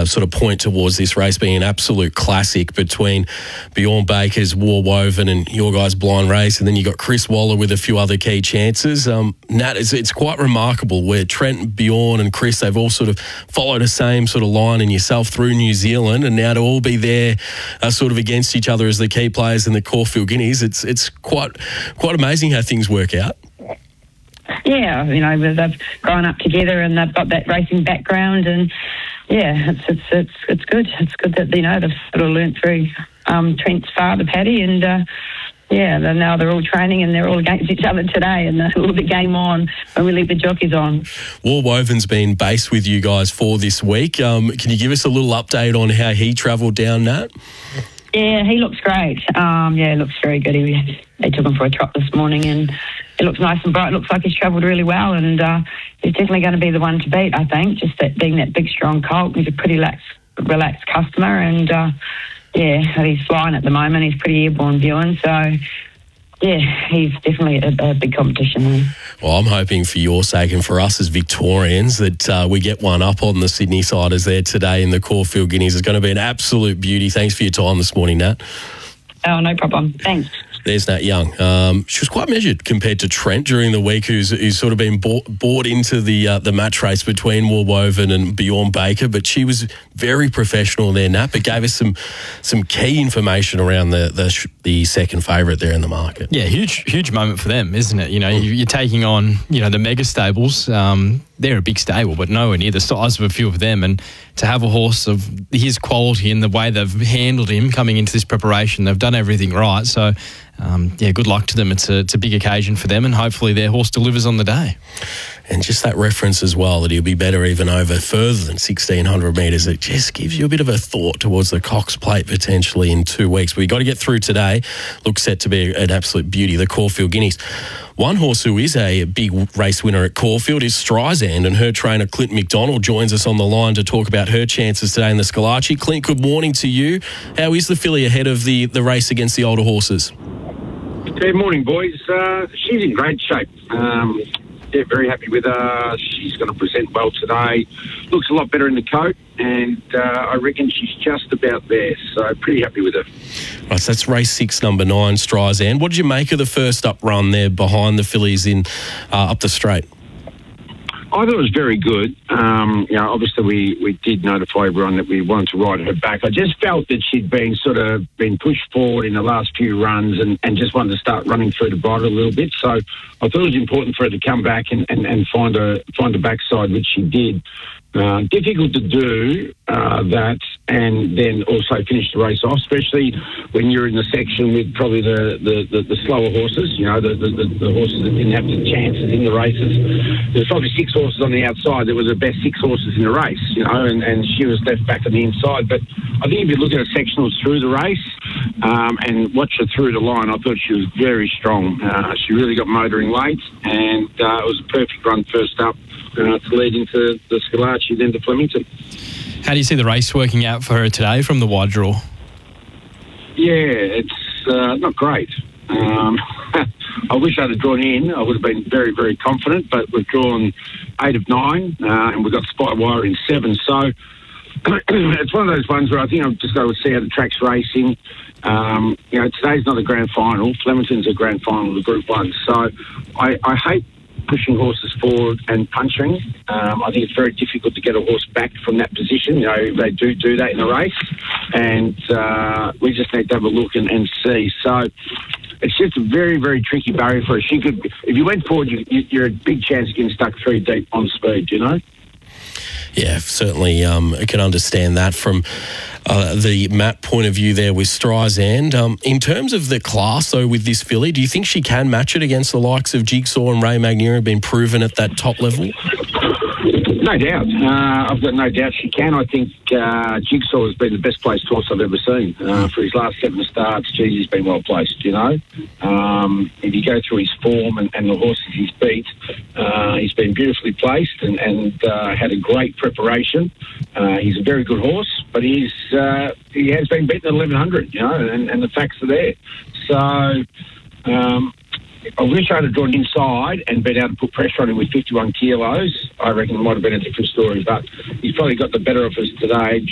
sort of point towards this race being an absolute classic between Bjorn Baker's War Woven and your guys' Blind Race, and then you got Chris Waller with a few other key chances. Nat, it's quite remarkable where Trent, Bjorn and Chris, they've all sort of followed the same sort of line in yourself through New Zealand, and now to all be there sort of against each other as the key players in the Caulfield Guineas, it's quite amazing how things work out. Yeah, they've grown up together and they've got that racing background, and yeah, it's good. It's good that they've sort of learnt through Trent's father, Paddy, and now they're all training and they're all against each other today, and all the game on when we leave the jockeys on. War Woven's been based with you guys for this week. Can you give us a little update on how he travelled down, Nat? Yeah, he looks great. He looks very good. They took him for a trot this morning, and it looks nice and bright. Looks like he's travelled really well, and he's definitely going to be the one to beat, I think. Just that being that big, strong colt, he's a pretty relaxed customer, and he's flying at the moment. He's pretty airborne, Bjorn, so yeah, he's definitely a big competition. Well, I'm hoping for your sake and for us as Victorians that we get one up on the Sydney Siders there today in the Caulfield Guineas. It's going to be an absolute beauty. Thanks for your time this morning, Nat. Oh, no problem. Thanks. There's Nat Young. She was quite measured compared to Trent during the week, who's sort of been bought into the match race between War Woven and Bjorn Baker, but she was very professional there, Nat, but gave us some key information around the second favourite there in the market. Yeah, huge moment for them, isn't it? You're taking on, the mega stables. They're a big stable, but nowhere near the size of a few of them. And to have a horse of his quality and the way they've handled him coming into this preparation, they've done everything right. So, good luck to them. It's a big occasion for them, and hopefully their horse delivers on the day. And just that reference as well, that he'll be better even over further than 1,600 metres. It just gives you a bit of a thought towards the Cox Plate potentially in 2 weeks. But we've got to get through today. Looks set to be an absolute beauty, the Caulfield Guineas. One horse who is a big race winner at Caulfield is Streisand, and her trainer Clint McDonald joins us on the line to talk about her chances today in the Scalacci. Clint, good morning to you. How is the filly ahead of the race against the older horses? Good morning, boys. She's in great shape. Very happy with her. She's going to present well today. Looks a lot better in the coat, and I reckon she's just about there. So pretty happy with her. Right, so that's race 6, number 9, Streisand. What did you make of the first up run there behind the fillies in up the straight? I thought it was very good. Obviously we did notify everyone that we wanted to ride her back. I just felt that she'd been pushed forward in the last few runs and just wanted to start running through the bridle a little bit. So I thought it was important for her to come back and find a backside, which she did. Difficult to do that and then also finish the race off, especially when you're in the section with probably the slower horses, the horses that didn't have the chances in the races. There's probably 6 horses on the outside that were the best 6 horses in the race, and she was left back on the inside. But I think if you look at her sectionals through the race and watch her through the line, I thought she was very strong. She really got motoring late, and it was a perfect run first up to lead into the Scalacci, then to Flemington. How do you see the race working out for her today from the wide draw? Yeah, it's not great. I wish I'd have drawn in. I would have been very, very confident, but we've drawn 8 of 9, and we've got Spywire in 7. So it's one of those ones where I think I've just got to see how the track's racing. Today's not a grand final. Flemington's a grand final of the Group 1. So I hate pushing horses forward and punching. I think it's very difficult to get a horse back from that position. They do that in a race, and we just need to have a look and see. So it's just a very, very tricky barrier for her. She could, if you went forward, you're a big chance of getting stuck 3 deep on speed, Yeah, certainly I can understand that from the Matt point of view there with Streisand. In terms of the class, though, with this filly, do you think she can match it against the likes of Jigsaw and Ray Magnier, have been proven at that top level? No doubt. I've got no doubt she can. I think Jigsaw has been the best placed horse I've ever seen. For his last 7 starts, he's been well placed, If you go through his form and the horses he's beat, he's been beautifully placed and had a great preparation. He's a very good horse, but he has been beaten at 1,100, and the facts are there. So I wish I'd have drawn inside and been able to put pressure on him with 51 kilos. I reckon it might have been a different story, but he's probably got the better of us today